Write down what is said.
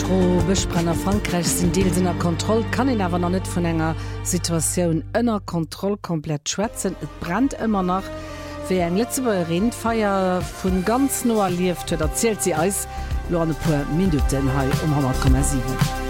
Fro Besprenner Frankreich sind Deelsinner Kontroll kann ihn aber noch nicht von enger Situation ënner Kontroll komplett schwätzen. Et brennt immer noch wie eng letzte Rindfeier vun ganz no lief erzählt sie eis lo an paar Minuten he 100,7.